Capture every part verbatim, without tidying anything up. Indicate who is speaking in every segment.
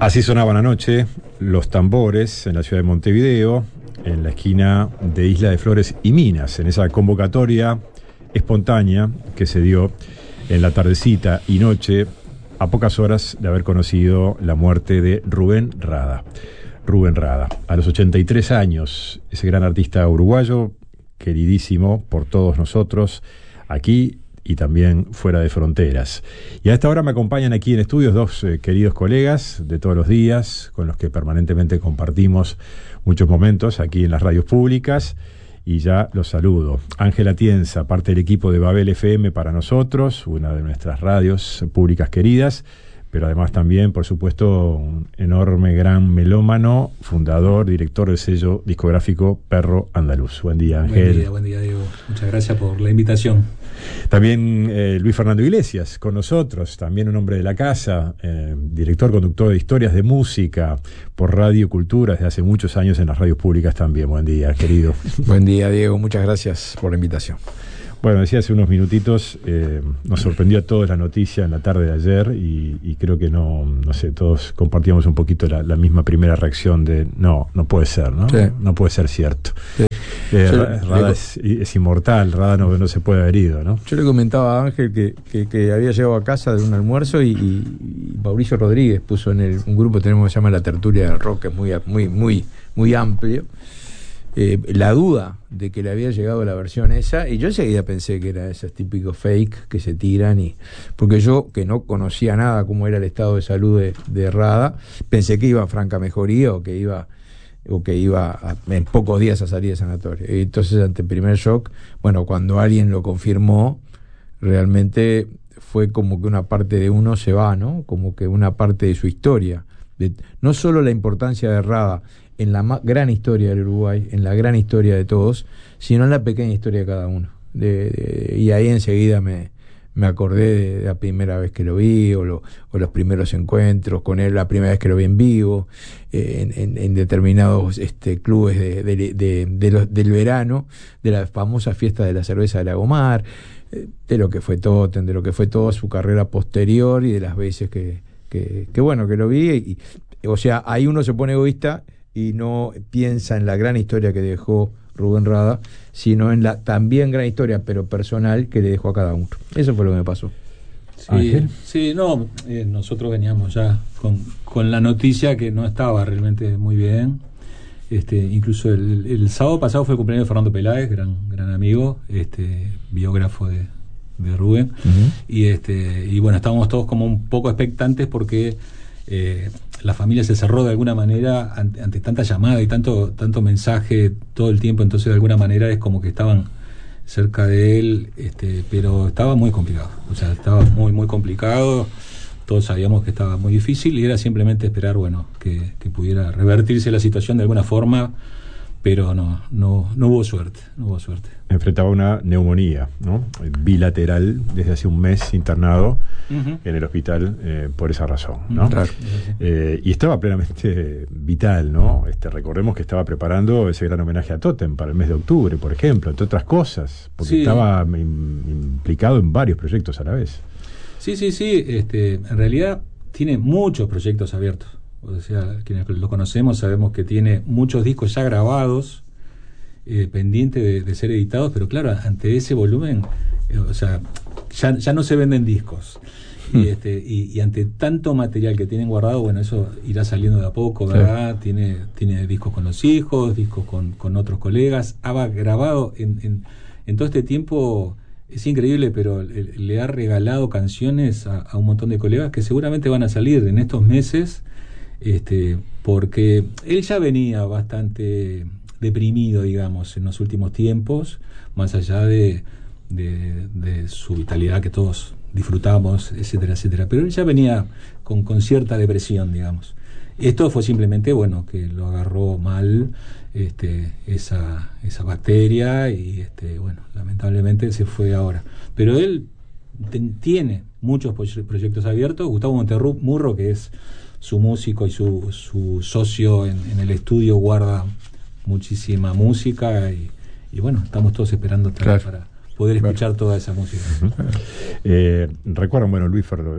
Speaker 1: Así sonaban anoche los tambores en la ciudad de Montevideo, en la esquina de Isla de Flores y Minas, en esa convocatoria espontánea que se dio en la tardecita y noche, a pocas horas de haber conocido la muerte de Rubén Rada. Rubén Rada, a los ochenta y tres años, ese gran artista uruguayo, queridísimo por todos nosotros, aquí y también fuera de fronteras. Y a esta hora me acompañan aquí en estudios dos eh, queridos colegas de todos los días, con los que permanentemente compartimos muchos momentos aquí en las radios públicas, y ya los saludo. Ángela Tienza, parte del equipo de Babel F M para nosotros, una de nuestras radios públicas queridas, pero además también, por supuesto, un enorme, gran melómano, fundador, director del sello discográfico Perro Andaluz. Buen día, Ángel.
Speaker 2: Buen día, buen día, Diego. Muchas gracias por la invitación.
Speaker 1: También eh, Luis Fernando Iglesias, con nosotros, también un hombre de la casa, eh, director, conductor de historias de música por Radio Cultura desde hace muchos años en las radios públicas también. Buen día, querido.
Speaker 3: Buen día, Diego. Muchas gracias por la invitación.
Speaker 1: Bueno, decía hace unos minutitos, eh, nos sorprendió a todos la noticia en la tarde de ayer y, y creo que no, no sé, todos compartíamos un poquito la, la misma primera reacción de no, no puede ser, ¿no?
Speaker 3: Sí.
Speaker 1: No puede ser cierto.
Speaker 3: Sí.
Speaker 1: Eh,
Speaker 3: Yo,
Speaker 1: Rada
Speaker 3: le,
Speaker 1: es, es inmortal, Rada no, no se puede haber ido, ¿no?
Speaker 3: Yo le comentaba a Ángel que, que, que había llegado a casa de un almuerzo y, y, y Mauricio Rodríguez puso en el, un grupo que tenemos que se llama La Tertulia del Rock, que es muy, muy, muy, muy amplio. Eh, la duda de que le había llegado la versión esa, y yo enseguida pensé que era esos típicos fake que se tiran, y porque yo, que no conocía nada cómo era el estado de salud de, de Rada, pensé que iba a franca mejoría o que iba o que iba a, en pocos días a salir de sanatorio. Y entonces, ante el primer shock, bueno, cuando alguien lo confirmó, realmente fue como que una parte de uno se va, ¿no? Como que una parte de su historia, de, no solo la importancia de Rada en la ma- gran historia del Uruguay, en la gran historia de todos, sino en la pequeña historia de cada uno. De, de, y ahí enseguida me, me acordé de, de la primera vez que lo vi, o, lo, o los primeros encuentros con él, la primera vez que lo vi en vivo, eh, en, en, en determinados este, clubes de, de, de, de los, del verano, de la famosa fiesta de la cerveza de Lagomar, eh, de lo que fue Totem, de lo que fue toda su carrera posterior y de las veces que, que, que bueno, que lo vi. Y, o sea, ahí uno se pone egoísta y no piensa en la gran historia que dejó Rubén Rada, sino en la también gran historia, pero personal, que le dejó a cada uno. Eso fue lo que me pasó.
Speaker 2: Sí, sí, no, eh, nosotros veníamos ya con, con la noticia que no estaba realmente muy bien. Este, incluso el, el sábado pasado fue el cumpleaños de Fernando Peláez, gran, gran amigo, este, biógrafo de, de Rubén. Uh-huh. Y este, y bueno, estábamos todos como un poco expectantes porque eh, la familia se cerró de alguna manera ante, ante tanta llamada y tanto tanto mensaje todo el tiempo, entonces de alguna manera es como que estaban cerca de él, este, pero estaba muy complicado, o sea, estaba muy muy complicado, todos sabíamos que estaba muy difícil y era simplemente esperar, bueno, que, que pudiera revertirse la situación de alguna forma, pero no, no, no hubo suerte, no hubo suerte.
Speaker 1: Enfrentaba una neumonía, ¿no? Bilateral, desde hace un mes internado uh-huh. en el hospital eh, por esa razón, ¿no?
Speaker 3: Claro.
Speaker 1: Eh, y estaba plenamente vital, ¿no? Este, recordemos que estaba preparando ese gran homenaje a Totem para el mes de octubre, por ejemplo, entre otras cosas, porque sí. estaba im- implicado en varios proyectos a la vez.
Speaker 2: Sí, sí, sí. Este, en realidad tiene muchos proyectos abiertos. O sea, quienes lo conocemos sabemos que tiene muchos discos ya grabados, eh, pendientes de, de ser editados, pero claro, ante ese volumen, eh, o sea, ya, ya no se venden discos. Mm. Y, este, y, y ante tanto material que tienen guardado, bueno, eso irá saliendo de a poco, ¿verdad? Sí. Tiene, tiene discos con los hijos, discos con, con otros colegas, ha grabado en, en, en todo este tiempo. Es increíble, pero le, le ha regalado canciones a, a un montón de colegas que seguramente van a salir en estos meses. Este, porque él ya venía bastante deprimido, digamos, en los últimos tiempos, más allá de, de, de su vitalidad que todos disfrutamos, etcétera, etcétera. Pero él ya venía con, con cierta depresión, digamos. Esto fue simplemente, bueno, que lo agarró mal este, esa, esa bacteria y, este, bueno, lamentablemente se fue ahora. Pero él ten, tiene muchos proyectos abiertos. Gustavo Montemurro, que es su músico y su, su socio en, en el estudio, guarda muchísima música y, y bueno, estamos todos esperando claro. para poder escuchar claro. toda esa música.
Speaker 1: Uh-huh. eh, recuerdan, bueno, Luis Fer,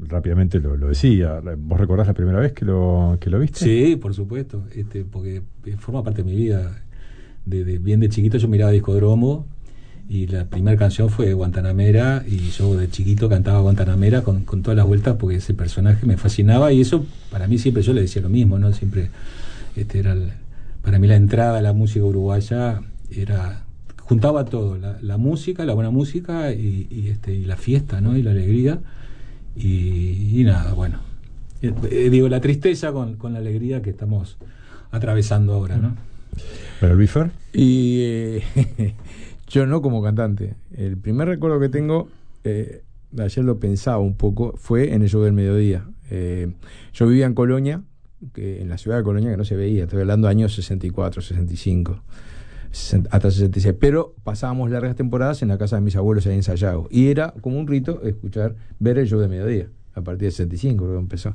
Speaker 1: rápidamente lo, lo decía. ¿Vos recordás la primera vez que lo, que lo viste?
Speaker 2: Sí, por supuesto, este, porque forma parte de mi vida. De, de, bien de chiquito yo miraba Discodromo y la primera canción fue Guantanamera, y yo de chiquito cantaba Guantanamera con, con todas las vueltas porque ese personaje me fascinaba, y eso para mí siempre, yo le decía lo mismo, ¿no? Siempre este era el, para mí la entrada a la música uruguaya era, juntaba todo, la, la música, la buena música y, y, este, y la fiesta, ¿no? Y la alegría y, y nada, bueno, eh, eh, digo, la tristeza con, con la alegría que estamos atravesando ahora, ¿no?
Speaker 1: ¿Pero el Bifer?
Speaker 3: Y eh, yo no como cantante. El primer recuerdo que tengo, eh, ayer lo pensaba un poco, fue en el show del mediodía. Eh, yo vivía en Colonia, que en la ciudad de Colonia, que no se veía, estoy hablando de años sesenta y cuatro, sesenta y cinco, hasta sesenta y seis, pero pasábamos largas temporadas en la casa de mis abuelos ahí en Sayago, y era como un rito escuchar, ver el show del mediodía, a partir de sesenta y cinco creo que empezó.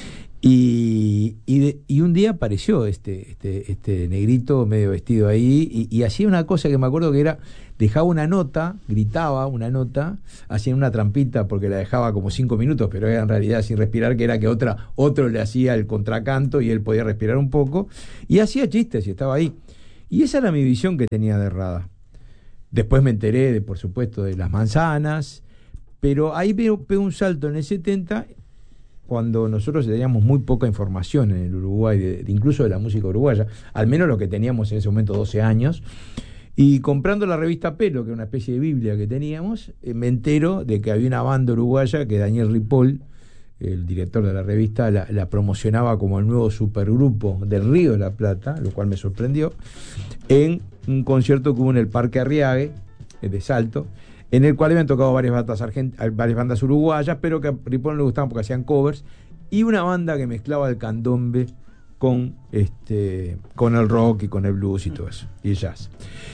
Speaker 3: Y, y, de, y un día apareció este, este, este negrito medio vestido ahí y, y hacía una cosa que me acuerdo que era, dejaba una nota, gritaba una nota, hacía una trampita porque la dejaba como cinco minutos, pero era en realidad sin respirar, que era que otra, otro le hacía el contracanto y él podía respirar un poco, y hacía chistes y estaba ahí. Y esa era mi visión que tenía de Rada. Después me enteré, de, por supuesto, de Las Manzanas, pero ahí pegó un salto en el setenta, cuando nosotros teníamos muy poca información en el Uruguay, de, de incluso de la música uruguaya, al menos lo que teníamos en ese momento, doce años, y comprando la revista Pelo, que era una especie de Biblia que teníamos, eh, me entero de que había una banda uruguaya que Daniel Ripoll, el director de la revista, la, la promocionaba como el nuevo supergrupo del Río de la Plata, lo cual me sorprendió, en un concierto que hubo en el Parque Arriague, eh, de Salto, en el cual habían tocado varias bandas argent- varias bandas uruguayas, pero que a Ripoll no le gustaban porque hacían covers, y una banda que mezclaba el candombe con este con el rock y con el blues y todo eso, y el jazz.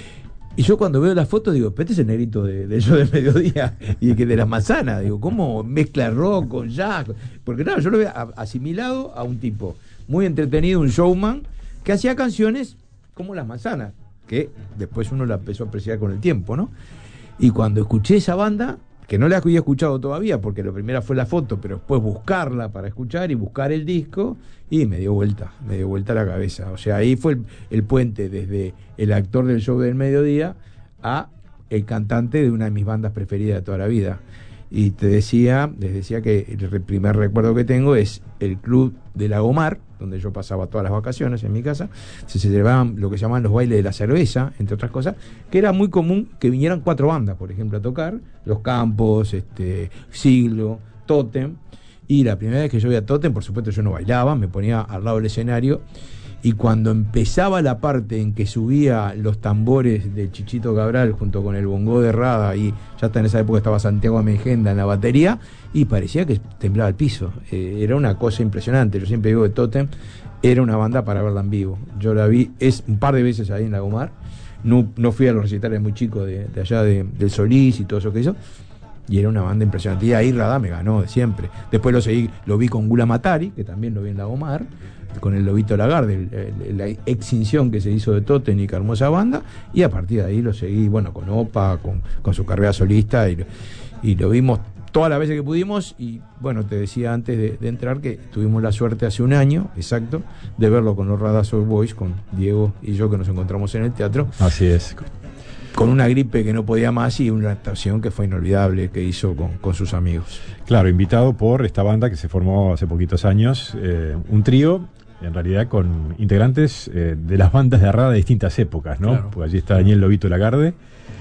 Speaker 3: Y yo cuando veo la foto digo, pero este es el negrito de, de Show del Mediodía y que de Las Manzanas, digo, ¿cómo mezcla rock con jazz? Porque claro, yo lo veo asimilado a un tipo muy entretenido, un showman, que hacía canciones como Las Manzanas, que después uno la empezó a apreciar con el tiempo, ¿no? Y cuando escuché esa banda, que no la había escuchado todavía, porque lo primero fue la foto, pero después buscarla para escuchar y buscar el disco, y me dio vuelta, me dio vuelta la cabeza. O sea, ahí fue el, el puente desde el actor del Show del Mediodía a el cantante de una de mis bandas preferidas de toda la vida. Y te decía, les decía que el primer recuerdo que tengo es el Club de Lagomar, donde yo pasaba todas las vacaciones en mi casa. Se celebraban lo que llamaban los bailes de la cerveza, entre otras cosas, que era muy común que vinieran cuatro bandas, por ejemplo, a tocar, Los Campos, este, Siglo, Tótem. Y la primera vez que yo vi a Tótem, por supuesto yo no bailaba, me ponía al lado del escenario, y cuando empezaba la parte en que subía los tambores de Chichito Cabral junto con el bongó de Rada, y ya hasta en esa época estaba Santiago Amejenda en la batería, y parecía que temblaba el piso. Eh, era una cosa impresionante. Yo siempre digo que Tótem era una banda para verla en vivo. Yo la vi es un par de veces ahí en Lagomar. No, no fui a los recitales muy chicos de, de allá de, del Solís y todo eso que hizo, y era una banda impresionante. Y ahí Rada me ganó de siempre. Después lo seguí, lo vi con Gula Matari, que también lo vi en Lagomar, con el Lobito Lagarde, el, el, la extinción que se hizo de Tótem y qué hermosa banda, y a partir de ahí lo seguí, bueno, con Opa, con, con su carrera solista, y, y lo vimos todas las veces que pudimos. Y bueno, te decía antes de, de entrar que tuvimos la suerte hace un año, exacto, de verlo con los Rada Soul Boys, con Diego y yo, que nos encontramos en el teatro.
Speaker 1: Así es.
Speaker 3: Con una gripe que no podía más y una actuación que fue inolvidable que hizo con, con sus amigos.
Speaker 1: Claro, invitado por esta banda que se formó hace poquitos años, eh, un trío, en realidad con integrantes eh, de las bandas de Rada de distintas épocas, ¿no?
Speaker 2: Claro.
Speaker 1: Porque allí está Daniel Lobito Lagarde,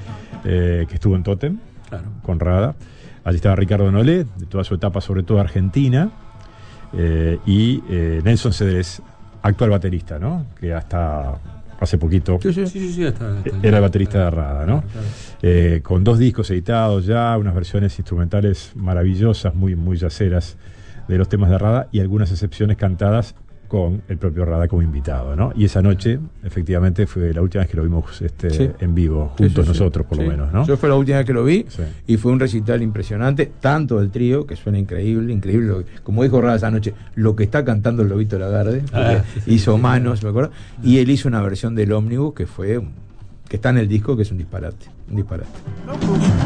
Speaker 1: eh, que estuvo en Tótem,
Speaker 2: Claro.
Speaker 1: con Rada. Allí estaba Ricardo Nolé, de toda su etapa, sobre todo argentina, eh, y eh, Nelson Cedrés, actual baterista, ¿no? Que hasta hace poquito
Speaker 2: Sí, sí, sí, sí, hasta, hasta
Speaker 1: era el baterista de Rada, ¿no?
Speaker 2: Claro, claro.
Speaker 1: Eh, con dos discos editados ya, unas versiones instrumentales maravillosas, muy, muy yaceras de los temas de Rada, y algunas excepciones cantadas con el propio Rada como invitado, ¿no? Y esa noche, efectivamente, fue la última vez que lo vimos este,
Speaker 3: Sí.
Speaker 1: en vivo,
Speaker 3: Sí,
Speaker 1: juntos
Speaker 3: sí, sí.
Speaker 1: nosotros, por
Speaker 3: Sí.
Speaker 1: lo menos, ¿no?
Speaker 3: Yo fue la última vez que lo vi,
Speaker 1: Sí.
Speaker 3: y fue un recital impresionante, tanto del trío, que suena increíble, increíble, lo que- como dijo Rada esa noche, lo que está cantando el Lobito Lagarde, porque
Speaker 2: Ah, sí, sí,
Speaker 3: hizo
Speaker 2: sí,
Speaker 3: manos,
Speaker 2: sí.
Speaker 3: me acuerdo, y él hizo una versión del Ómnibus que fue, que está en el disco, que es un disparate, un disparate.